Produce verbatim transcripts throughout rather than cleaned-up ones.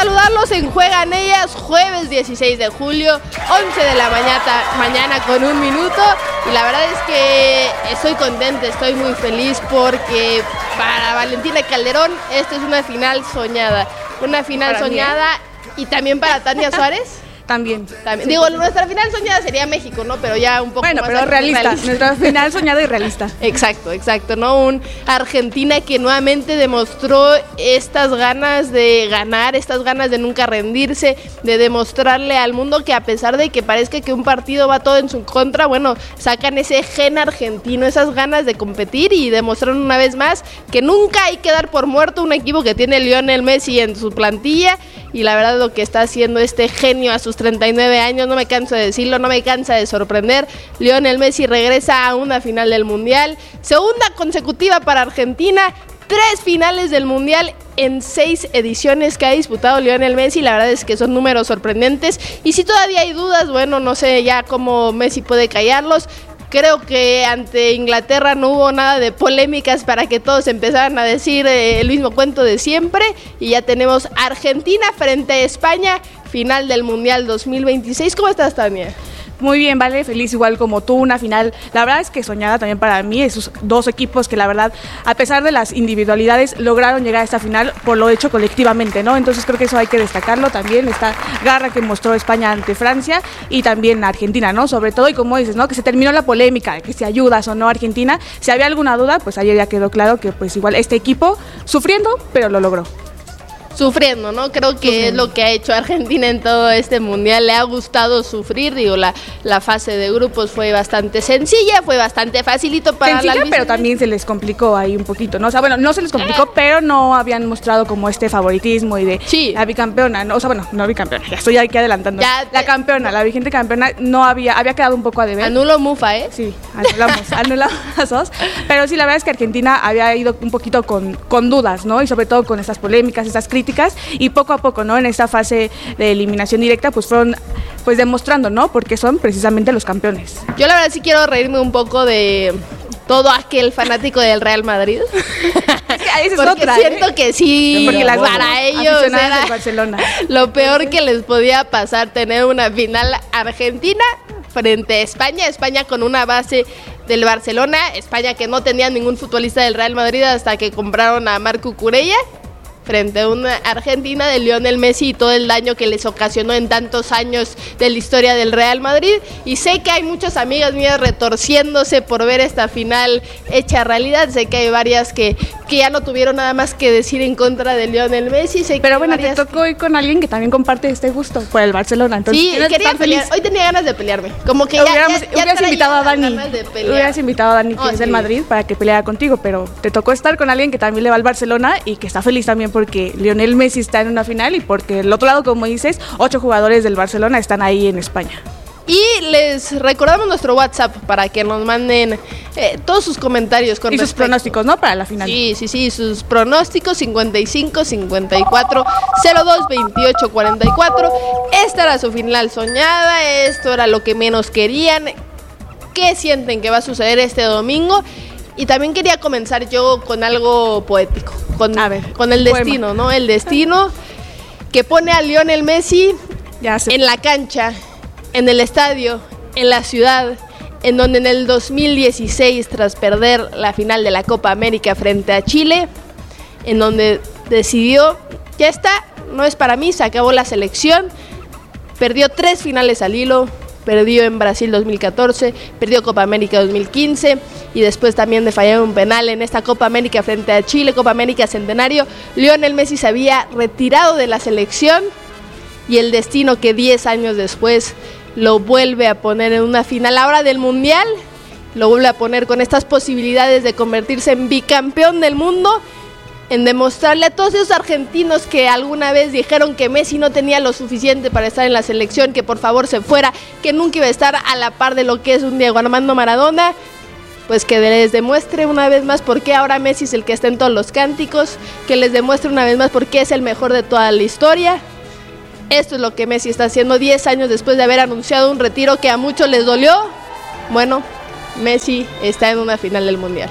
saludarlos en Juegan Ellas, jueves dieciséis de julio, once de la mañana, mañana con un minuto. Y la verdad es que estoy contenta, estoy muy feliz porque para Valentina Calderón esta es una final soñada. Una final para soñada mí, ¿eh? Y también para Tania Suárez. También. También. Sí, Digo, sí. Nuestra final soñada sería México, ¿no? Pero ya un poco bueno, más... Bueno, pero realista. realista. Nuestra final soñada y realista. Exacto, exacto, ¿no? Un Argentina que nuevamente demostró estas ganas de ganar, estas ganas de nunca rendirse, de demostrarle al mundo que a pesar de que parezca que un partido va todo en su contra, bueno, sacan ese gen argentino, esas ganas de competir y demostraron una vez más que nunca hay que dar por muerto un equipo que tiene Lionel Messi en su plantilla. Y la verdad lo que está haciendo este genio a sus treinta y nueve años, no me canso de decirlo, no me cansa de sorprender. Lionel Messi regresa a una final del Mundial, segunda consecutiva para Argentina, tres finales del Mundial en seis ediciones que ha disputado Lionel Messi. La verdad es que son números sorprendentes y si todavía hay dudas, bueno, no sé ya cómo Messi puede callarlos. Creo que ante Inglaterra no hubo nada de polémicas para que todos empezaran a decir eh, el mismo cuento de siempre. Y ya tenemos Argentina frente a España, final del Mundial dos mil veintiséis. ¿Cómo estás, Tania? Muy bien, Vale, feliz igual como tú, una final, la verdad es que soñada también para mí, esos dos equipos que la verdad, a pesar de las individualidades, lograron llegar a esta final por lo hecho colectivamente, ¿no? Entonces creo que eso hay que destacarlo también, esta garra que mostró España ante Francia y también Argentina, ¿no? Sobre todo, y como dices, ¿no? Que se terminó la polémica de que si ayudas o no a Argentina, si había alguna duda, pues ayer ya quedó claro que pues igual este equipo sufriendo, pero lo logró. Sufriendo, ¿no? Creo que Sufriendo. Es lo que ha hecho Argentina en todo este mundial. Le ha gustado sufrir, digo, la, la fase de grupos fue bastante sencilla, fue bastante facilito para sencilla, la pero también se les complicó ahí un poquito, ¿no? O sea, bueno, no se les complicó, eh. pero no habían mostrado como este favoritismo y de sí. la bicampeona, ¿no? O sea, bueno, no bicampeona, ya estoy aquí adelantando. Ya te... La campeona, la vigente campeona, no había, había quedado un poco a deber. Anulo Mufa, ¿eh? Sí, anulamos, anulamos las dos. Pero sí, la verdad es que Argentina había ido un poquito con, con dudas, ¿no? Y sobre todo con estas polémicas, estas críticas, y poco a poco, ¿no? En esta fase de eliminación directa, pues fueron pues demostrando, ¿no? Porque son precisamente los campeones. Yo la verdad sí quiero reírme un poco de todo aquel fanático del Real Madrid. Es porque otra, siento ¿eh? que sí, porque las para ellos era Barcelona. Lo peor que les podía pasar tener una final Argentina frente a España, España con una base del Barcelona, España que no tenía ningún futbolista del Real Madrid hasta que compraron a Marc Cucurella, frente a una Argentina de Lionel Messi y todo el daño que les ocasionó en tantos años de la historia del Real Madrid. Y sé que hay muchas amigas mías retorciéndose por ver esta final hecha realidad. Sé que hay varias que, que ya no tuvieron nada más que decir en contra de Lionel Messi. Sé que Pero bueno, te tocó ir con alguien que también comparte este gusto por el Barcelona. Entonces, sí, quería pelear. Hoy tenía ganas de pelearme. Como que ya, ya, ya hubieras invitado a Dani. Hubieras invitado a Dani, que oh, es del sí. Madrid, para que peleara contigo. Pero te tocó estar con alguien que también le va al Barcelona y que está feliz también porque Lionel Messi está en una final y porque el otro lado, como dices, ocho jugadores del Barcelona están ahí en España. Y les recordamos nuestro WhatsApp para que nos manden eh, todos sus comentarios con y sus respecto. pronósticos, ¿no? Para la final. Sí, sí, sí, sus pronósticos cincuenta y cinco, cincuenta y cuatro, cero dos, veintiocho, cuarenta y cuatro. Esta era su final soñada, esto era lo que menos querían. ¿Qué sienten que va a suceder este domingo? Y también quería comenzar yo con algo poético, con, a ver, con el destino, ¿no? El destino que pone a Lionel Messi ya sé. en la cancha, en el estadio, en la ciudad, en donde en el dos mil dieciséis, tras perder la final de la Copa América frente a Chile, en donde decidió, ya está, no es para mí, se acabó la selección, perdió tres finales al hilo, perdió en Brasil dos mil catorce, perdió Copa América dos mil quince y después también de fallar un penal en esta Copa América frente a Chile, Copa América Centenario. Lionel Messi se había retirado de la selección y el destino que diez años después lo vuelve a poner en una final ahora del Mundial, lo vuelve a poner con estas posibilidades de convertirse en bicampeón del mundo, en demostrarle a todos esos argentinos que alguna vez dijeron que Messi no tenía lo suficiente para estar en la selección, que por favor se fuera, que nunca iba a estar a la par de lo que es un Diego Armando Maradona, pues que les demuestre una vez más por qué ahora Messi es el que está en todos los cánticos, que les demuestre una vez más por qué es el mejor de toda la historia. Esto es lo que Messi está haciendo diez años después de haber anunciado un retiro que a muchos les dolió. Bueno, Messi está en una final del Mundial.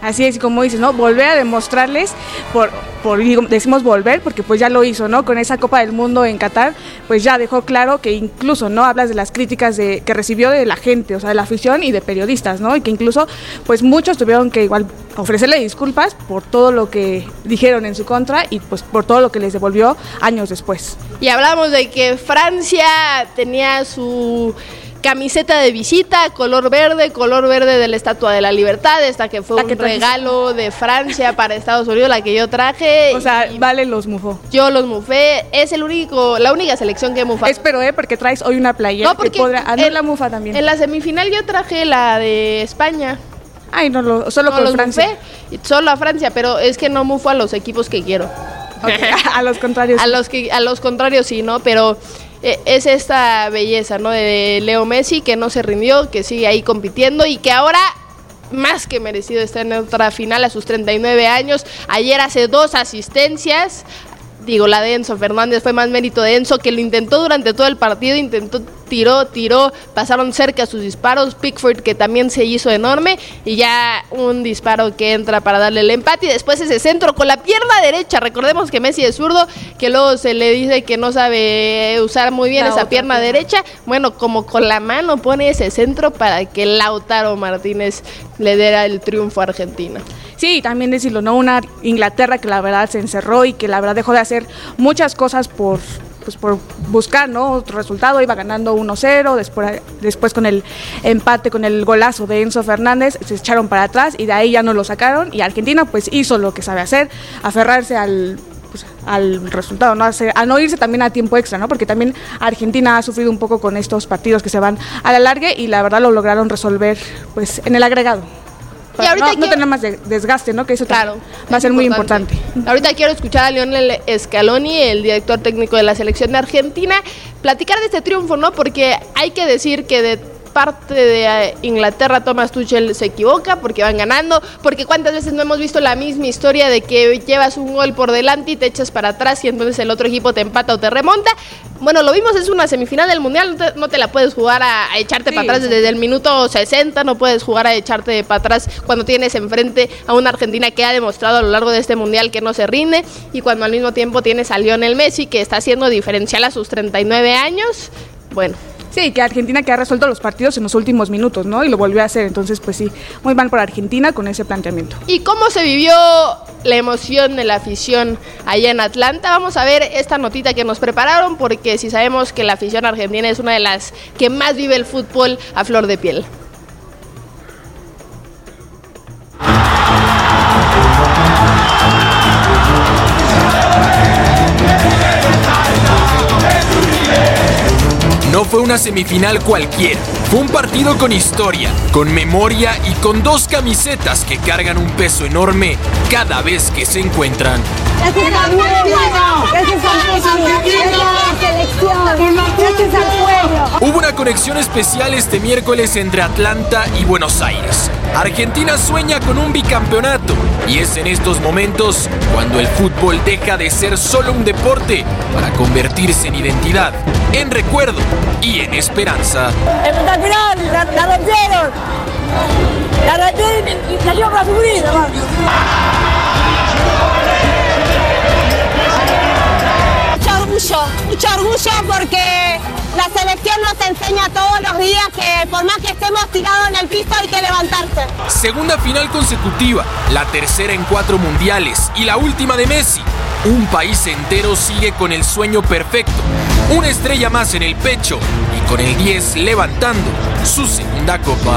Así es, como dices, ¿no? Volver a demostrarles, por, por digo, decimos volver, porque pues ya lo hizo, ¿no? Con esa Copa del Mundo en Qatar, pues ya dejó claro que incluso, ¿no? Hablas de las críticas de, que recibió de la gente, o sea, de la afición y de periodistas, ¿no? Y que incluso, pues muchos tuvieron que igual ofrecerle disculpas por todo lo que dijeron en su contra y pues por todo lo que les devolvió años después. Y hablamos de que Francia tenía su camiseta de visita, color verde, color verde de la Estatua de la Libertad, esta que fue que un regalo de Francia para Estados Unidos, la que yo traje. O sea, Vale los mufó. Yo los mufé, es el único, la única selección que he mufado. Espero, ¿eh? Porque traes hoy una playera no, porque que podrá... Ah, no, en, la mufa también. En la semifinal yo traje la de España. Ay, no, lo, solo no con los Francia. Mufé, solo a Francia, pero es que no mufo a los equipos que quiero. Okay. A los contrarios. A los, que, a los contrarios sí, ¿no? Pero... es esta belleza, ¿no? De Leo Messi, que no se rindió, que sigue ahí compitiendo y que ahora más que merecido está en otra final a sus treinta y nueve años. Ayer hace dos asistencias, digo, la de Enzo Fernández fue más mérito de Enzo, que lo intentó durante todo el partido, intentó, tiró, tiró, pasaron cerca sus disparos, Pickford que también se hizo enorme y ya un disparo que entra para darle el empate y después ese centro con la pierna derecha, recordemos que Messi es zurdo, que luego se le dice que no sabe usar muy bien la esa pierna, pierna derecha, bueno, como con la mano pone ese centro para que Lautaro Martínez le diera el triunfo a Argentina. Sí, también decirlo, ¿no? Una Inglaterra que la verdad se encerró y que la verdad dejó de hacer muchas cosas por, pues por buscar, ¿no? Otro resultado, iba ganando uno cero, después, después con el empate, con el golazo de Enzo Fernández, se echaron para atrás y de ahí ya no lo sacaron y Argentina pues hizo lo que sabe hacer, aferrarse al... Pues, al resultado, ¿no? Hacer, a no irse también a tiempo extra, ¿no? Porque también Argentina ha sufrido un poco con estos partidos que se van a la larga y la verdad lo lograron resolver pues en el agregado. Y ahorita no, quiero... no tener más de desgaste, ¿no? Que eso claro, va a ser importante. muy importante. Ahorita quiero escuchar a Lionel Scaloni, el director técnico de la selección de Argentina, platicar de este triunfo, ¿no? Porque hay que decir que de parte de Inglaterra Thomas Tuchel se equivoca porque van ganando, porque cuántas veces no hemos visto la misma historia de que llevas un gol por delante y te echas para atrás y entonces el otro equipo te empata o te remonta. Bueno, lo vimos, es una semifinal del Mundial, no te, no te la puedes jugar a, a echarte sí, para atrás desde el minuto sesenta, no puedes jugar a echarte para atrás cuando tienes enfrente a una Argentina que ha demostrado a lo largo de este Mundial que no se rinde y cuando al mismo tiempo tienes a Lionel Messi que está haciendo diferencial a sus treinta y nueve años, bueno. Sí, que Argentina que ha resuelto los partidos en los últimos minutos, ¿no? Y lo volvió a hacer, entonces pues sí, muy mal por Argentina con ese planteamiento. ¿Y cómo se vivió la emoción de la afición allá en Atlanta? Vamos a ver esta notita que nos prepararon, porque si sabemos que la afición argentina es una de las que más vive el fútbol a flor de piel. No fue una semifinal cualquiera, fue un partido con historia, con memoria y con dos camisetas que cargan un peso enorme cada vez que se encuentran. Gracias al pueblo, gracias al selección, gracias al pueblo. Hubo una conexión especial este miércoles entre Atlanta y Buenos Aires. Argentina sueña con un bicampeonato y es en estos momentos cuando el fútbol deja de ser solo un deporte para convertirse en identidad, en recuerdo y en esperanza. Espectacular, la, la rompieron, la rompieron y salió para subir. Mucho orgullo, mucho orgullo porque la selección nos enseña todos los días que por más que estemos tirados en el piso hay que levantarse. Segunda final consecutiva, la tercera en cuatro mundiales y la última de Messi. Un país entero sigue con el sueño perfecto, una estrella más en el pecho y con el diez levantando su segunda copa.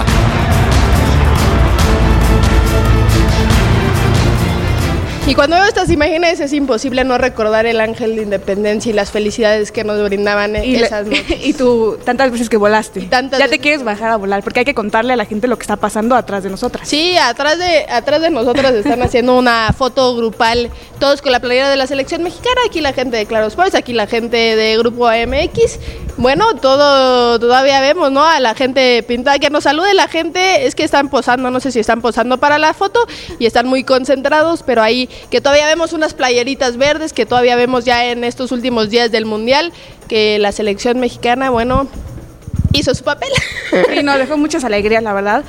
Y cuando veo estas imágenes es imposible no recordar el ángel de independencia y las felicidades que nos brindaban y esas noches. Y tú, tantas veces que volaste, tantas ya te quieres bajar a volar, porque hay que contarle a la gente lo que está pasando atrás de nosotras. Sí, atrás de, atrás de nosotras están haciendo una foto grupal, todos con la playera de la selección mexicana, aquí la gente de Claro Sports, aquí la gente de Grupo A M X. Bueno, todo todavía vemos, ¿no? A la gente pintada, que nos salude la gente, es que están posando, no sé si están posando para la foto y están muy concentrados, pero ahí que todavía vemos unas playeritas verdes, que todavía vemos ya en estos últimos días del Mundial, que la selección mexicana, bueno, hizo su papel. Y nos dejó muchas alegrías, la verdad.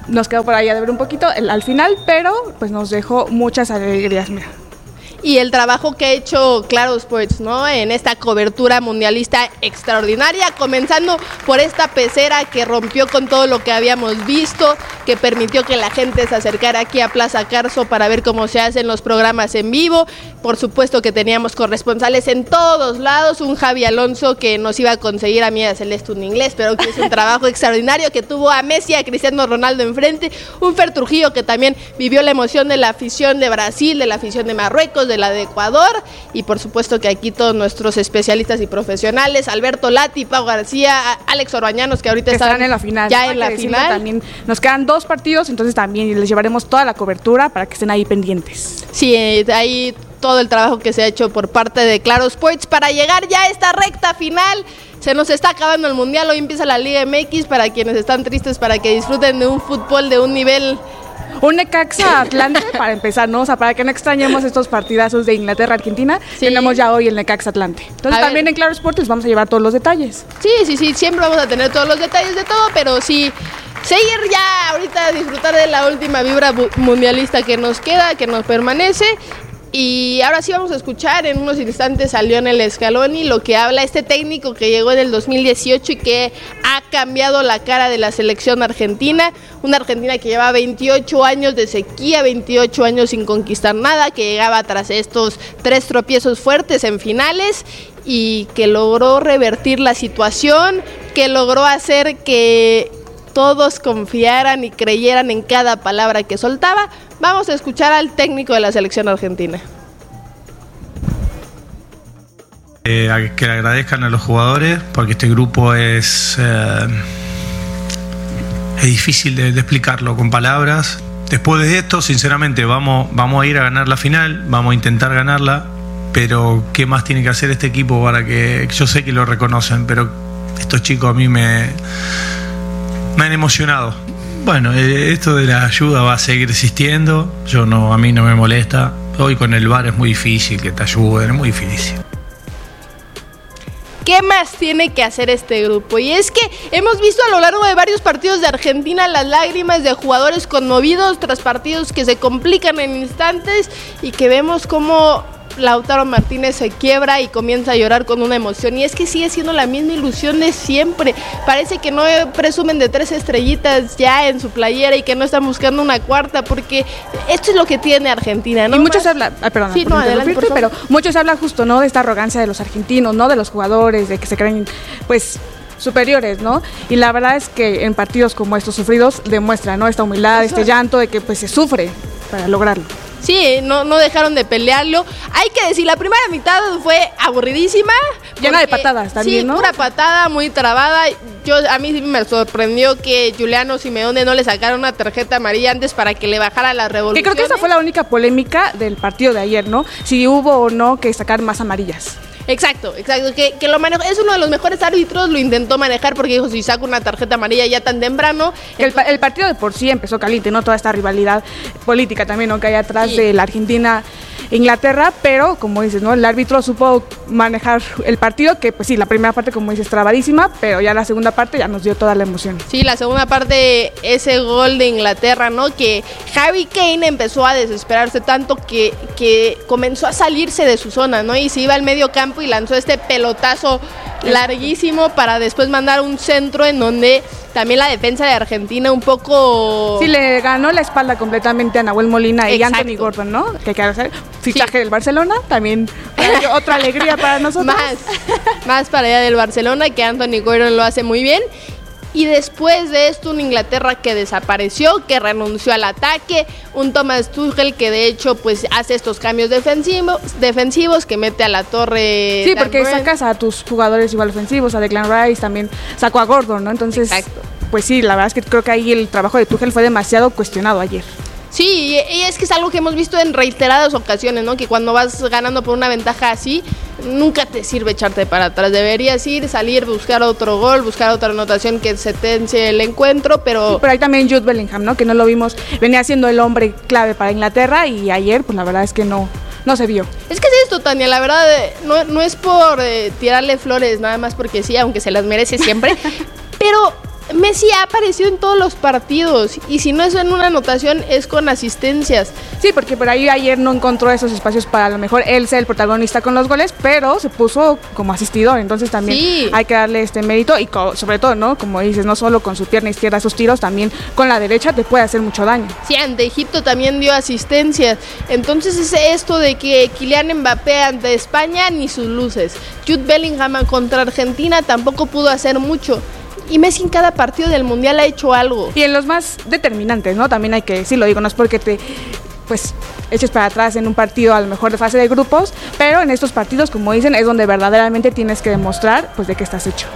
nos quedó por ahí a deber un poquito el, al final, pero pues nos dejó muchas alegrías, mira. Y el trabajo que ha hecho Claro Sports, ¿no? En esta cobertura mundialista extraordinaria, comenzando por esta pecera que rompió con todo lo que habíamos visto, que permitió que la gente se acercara aquí a Plaza Carso para ver cómo se hacen los programas en vivo. Por supuesto que teníamos corresponsales en todos lados, un Javi Alonso que nos iba a conseguir a mí a Celeste un inglés, pero que es un trabajo extraordinario, que tuvo a Messi y a Cristiano Ronaldo enfrente, un Fer Trujillo que también vivió la emoción de la afición de Brasil, de la afición de Marruecos, de la de Ecuador, y por supuesto que aquí todos nuestros especialistas y profesionales, Alberto Lati, Pau García, Alex Orbañanos, que ahorita que están en la final. ya en la final. También nos quedan dos partidos, entonces también les llevaremos toda la cobertura para que estén ahí pendientes. Sí, ahí todo el trabajo que se ha hecho por parte de Claro Sports para llegar ya a esta recta final. Se nos está acabando el Mundial, hoy empieza la Liga M X, para quienes están tristes, para que disfruten de un fútbol de un nivel... Un Necaxa Atlante para empezar, ¿no? O sea, para que no extrañemos estos partidazos de Inglaterra-Argentina, sí. Tenemos ya hoy el Necaxa Atlante. Entonces a también ver. En Claro Sports les vamos a llevar todos los detalles. Sí, sí, sí, siempre vamos a tener todos los detalles de todo, pero sí, seguir ya ahorita a disfrutar de la última vibra mundialista que nos queda, que nos permanece. Y ahora sí vamos a escuchar en unos instantes a Lionel Scaloni, lo que habla este técnico que llegó en el dos mil dieciocho y que ha cambiado la cara de la selección argentina, una Argentina que lleva veintiocho años de sequía, veintiocho años sin conquistar nada, que llegaba tras estos tres tropiezos fuertes en finales y que logró revertir la situación, que logró hacer que todos confiaran y creyeran en cada palabra que soltaba. Vamos a escuchar al técnico de la selección argentina. Eh, que le agradezcan a los jugadores, porque este grupo es, eh, es difícil de, de explicarlo con palabras. Después de esto, sinceramente, vamos, vamos a ir a ganar la final, vamos a intentar ganarla, pero ¿qué más tiene que hacer este equipo para que... Yo sé que lo reconocen, pero estos chicos a mí me, me han emocionado. Bueno, esto de la ayuda va a seguir existiendo. Yo no, a mí no me molesta. Hoy con el V A R es muy difícil que te ayuden, es muy difícil. ¿Qué más tiene que hacer este grupo? Y es que hemos visto a lo largo de varios partidos de Argentina las lágrimas de jugadores conmovidos tras partidos que se complican en instantes y que vemos cómo Lautaro Martínez se quiebra y comienza a llorar con una emoción, y es que sigue siendo la misma ilusión de siempre. Parece que no presumen de tres estrellitas ya en su playera y que no están buscando una cuarta, porque esto es lo que tiene Argentina, ¿no? Y muchos hablan, ah, perdón, sí, no, adelante, por pero muchos hablan justo, ¿no?, de esta arrogancia de los argentinos, ¿no?, de los jugadores, de que se creen, pues, superiores, ¿no? Y la verdad es que en partidos como estos sufridos demuestran, ¿no?, esta humildad, este llanto de que pues se sufre para lograrlo. Sí, no, no dejaron de pelearlo. Hay que decir, la primera mitad fue aburridísima. Llena de patadas también, sí, ¿no? Pura patada, muy trabada. Yo, a mí sí me sorprendió que Giuliano Simeone no le sacara una tarjeta amarilla antes para que le bajara la revolución. Que creo que esa fue la única polémica del partido de ayer, ¿no? Si hubo o no que sacar más amarillas. Exacto, exacto, que, que lo manejó, es uno de los mejores árbitros, lo intentó manejar porque dijo, si saco una tarjeta amarilla ya tan temprano. El, el partido de por sí empezó caliente, ¿no? Toda esta rivalidad política también, ¿no?, que hay atrás sí. de la Argentina Inglaterra, pero como dices, ¿no?, el árbitro supo manejar el partido, que pues sí, la primera parte, como dices, trabadísima, pero ya la segunda parte ya nos dio toda la emoción. Sí, la segunda parte, ese gol de Inglaterra, ¿no?, que Harry Kane empezó a desesperarse tanto que, que comenzó a salirse de su zona, ¿no?, y se iba al medio campo y lanzó este pelotazo larguísimo para después mandar un centro en donde también la defensa de Argentina un poco... Sí, le ganó la espalda completamente a Nahuel Molina y Exacto. Anthony Gordon, ¿no? Que quiero hacer fichaje sí. del Barcelona, también otra alegría para nosotros. Más, más para allá del Barcelona, que Anthony Gordon lo hace muy bien. Y después de esto, una Inglaterra que desapareció, que renunció al ataque, un Thomas Tuchel que de hecho pues hace estos cambios defensivos, defensivos que mete a la torre. Sí, porque Brand. Sacas a tus jugadores igual ofensivos, a Declan Rice, también sacó a Gordon, ¿no? Entonces, exacto. Pues sí, la verdad es que creo que ahí el trabajo de Tuchel fue demasiado cuestionado ayer. Sí, y es que es algo que hemos visto en reiteradas ocasiones, ¿no? Que cuando vas ganando por una ventaja así, nunca te sirve echarte para atrás. Deberías ir, salir, buscar otro gol, buscar otra anotación que sentencie el encuentro, pero... Sí, pero hay también Jude Bellingham, ¿no? Que no lo vimos, venía siendo el hombre clave para Inglaterra y ayer, pues la verdad es que no, no se vio. Es que es esto, Tania, la verdad, no, no es por eh, tirarle flores, nada más porque sí, aunque se las merece siempre, pero... Messi ha aparecido en todos los partidos y si no es en una anotación es con asistencias. Sí, porque por ahí ayer no encontró esos espacios para a lo mejor él ser el protagonista con los goles, pero se puso como asistidor, entonces también sí. hay que darle este mérito y co- sobre todo, ¿no? Como dices, no solo con su pierna izquierda sus tiros, también con la derecha te puede hacer mucho daño. Sí, ante Egipto también dio asistencias, entonces es esto de que Kylian Mbappé ante España ni sus luces. Jude Bellingham contra Argentina tampoco pudo hacer mucho. Y Messi en cada partido del Mundial ha hecho algo. Y en los más determinantes, ¿no? También hay que decirlo, digo, no es porque te pues eches para atrás en un partido a lo mejor de fase de grupos, pero en estos partidos, como dicen, es donde verdaderamente tienes que demostrar pues de qué estás hecho.